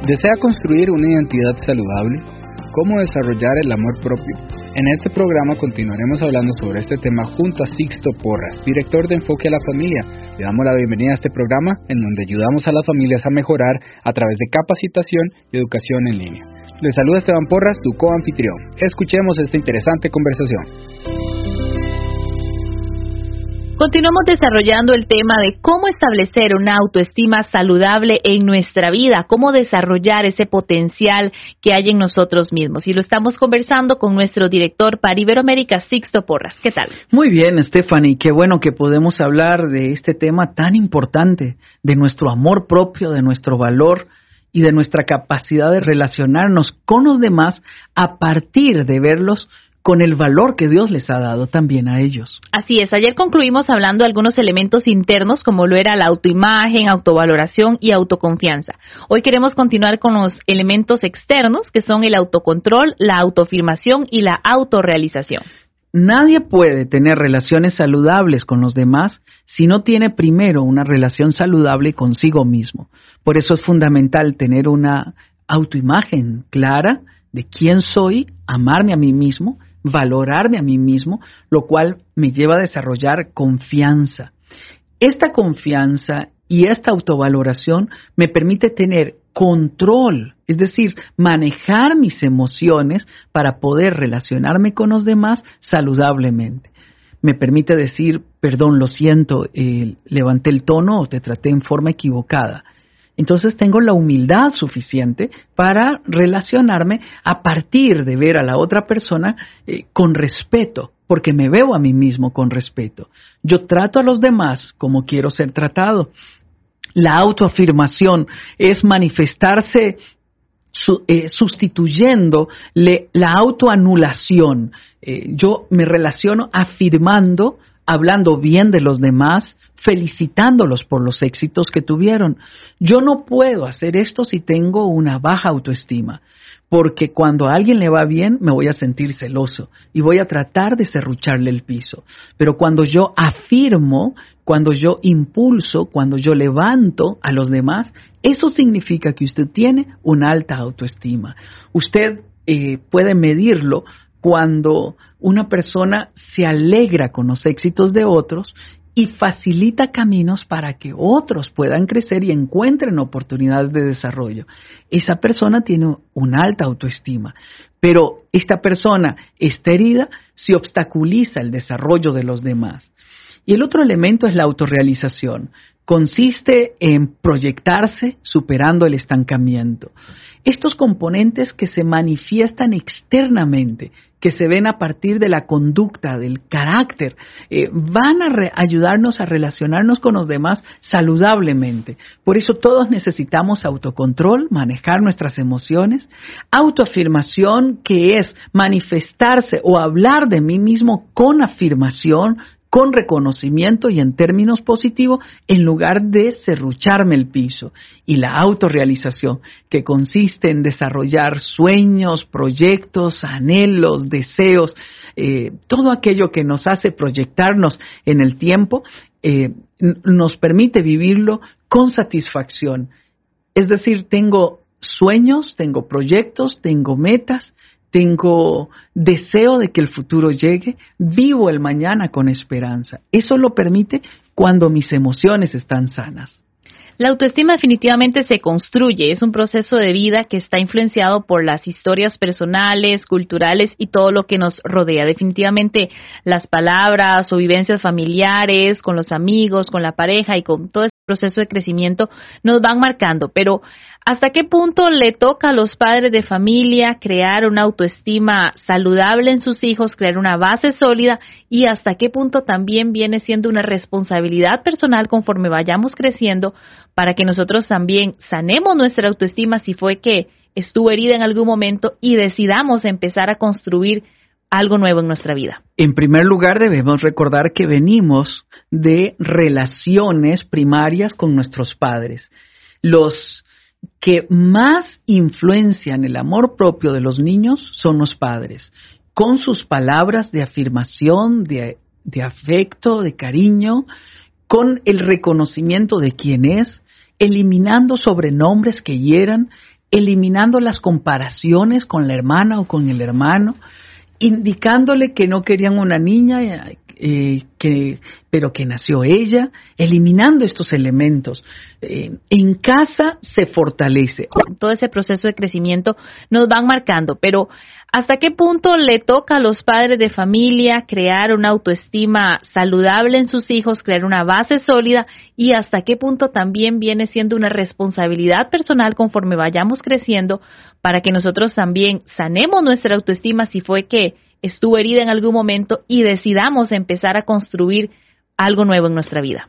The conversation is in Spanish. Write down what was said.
¿Desea construir una identidad saludable? ¿Cómo desarrollar el amor propio? En este programa continuaremos hablando sobre este tema junto a Sixto Porras, director de Enfoque a la Familia. Le damos la bienvenida a este programa en donde ayudamos a las familias a mejorar a través de capacitación y educación en línea. Le saluda Esteban Porras, tu coanfitrión. Escuchemos esta interesante conversación. Continuamos desarrollando el tema de cómo establecer una autoestima saludable en nuestra vida, cómo desarrollar ese potencial que hay en nosotros mismos. Y lo estamos conversando con nuestro director para Iberoamérica, Sixto Porras. ¿Qué tal? Muy bien, Stephanie. Qué bueno que podemos hablar de este tema tan importante, de nuestro amor propio, de nuestro valor y de nuestra capacidad de relacionarnos con los demás a partir de verlos con el valor que Dios les ha dado también a ellos. Así es, ayer concluimos hablando de algunos elementos internos como lo era la autoimagen, autovaloración y autoconfianza. Hoy queremos continuar con los elementos externos que son el autocontrol, la autoafirmación y la autorrealización. Nadie puede tener relaciones saludables con los demás si no tiene primero una relación saludable consigo mismo. Por eso es fundamental tener una autoimagen clara de quién soy, amarme a mí mismo, valorarme a mí mismo, lo cual me lleva a desarrollar confianza. Esta confianza y esta autovaloración me permite tener control, es decir, manejar mis emociones para poder relacionarme con los demás saludablemente. Me permite decir, perdón, lo siento, levanté el tono o te traté en forma equivocada. Entonces tengo la humildad suficiente para relacionarme a partir de ver a la otra persona con respeto, porque me veo a mí mismo con respeto. Yo trato a los demás como quiero ser tratado. La autoafirmación es manifestarse sustituyendo la autoanulación. Yo me relaciono afirmando, hablando bien de los demás, felicitándolos por los éxitos que tuvieron. Yo no puedo hacer esto si tengo una baja autoestima, porque cuando a alguien le va bien me voy a sentir celoso y voy a tratar de serrucharle el piso. Pero cuando yo afirmo, cuando yo impulso, cuando yo levanto a los demás, eso significa que usted tiene una alta autoestima. Usted puede medirlo cuando una persona se alegra con los éxitos de otros y facilita caminos para que otros puedan crecer y encuentren oportunidades de desarrollo. Esa persona tiene una alta autoestima, pero esta persona está herida si obstaculiza el desarrollo de los demás. Y el otro elemento es la autorrealización. Consiste en proyectarse superando el estancamiento. Estos componentes que se manifiestan externamente, que se ven a partir de la conducta, del carácter, van a ayudarnos a relacionarnos con los demás saludablemente. Por eso todos necesitamos autocontrol, manejar nuestras emociones, autoafirmación, que es manifestarse o hablar de mí mismo con afirmación, con reconocimiento y en términos positivos, en lugar de serrucharme el piso. Y la autorrealización, que consiste en desarrollar sueños, proyectos, anhelos, deseos, todo aquello que nos hace proyectarnos en el tiempo, nos permite vivirlo con satisfacción. Es decir, tengo sueños, tengo proyectos, tengo metas, tengo deseo de que el futuro llegue, vivo el mañana con esperanza. Eso lo permite cuando mis emociones están sanas. La autoestima definitivamente se construye, es un proceso de vida que está influenciado por las historias personales, culturales y todo lo que nos rodea. Definitivamente las palabras o vivencias familiares, con los amigos, con la pareja y con todo ese proceso de crecimiento nos van marcando, pero ¿hasta qué punto le toca a los padres de familia crear una autoestima saludable en sus hijos, crear una base sólida y hasta qué punto también viene siendo una responsabilidad personal conforme vayamos creciendo para que nosotros también sanemos nuestra autoestima si fue que estuvo herida en algún momento y decidamos empezar a construir algo nuevo en nuestra vida? En primer lugar, debemos recordar que venimos de relaciones primarias con nuestros padres. Los que más influencian el amor propio de los niños son los padres, con sus palabras de afirmación, de afecto, de cariño, con el reconocimiento de quién es, eliminando sobrenombres que hieran, eliminando las comparaciones con la hermana o con el hermano, indicándole que no querían una niña, pero que nació ella, eliminando estos elementos. En casa se fortalece. Todo ese proceso de crecimiento nos van marcando, pero ¿hasta qué punto le toca a los padres de familia crear una autoestima saludable en sus hijos, crear una base sólida, y hasta qué punto también viene siendo una responsabilidad personal conforme vayamos creciendo para que nosotros también sanemos nuestra autoestima si fue que estuvo herida en algún momento y decidamos empezar a construir algo nuevo en nuestra vida?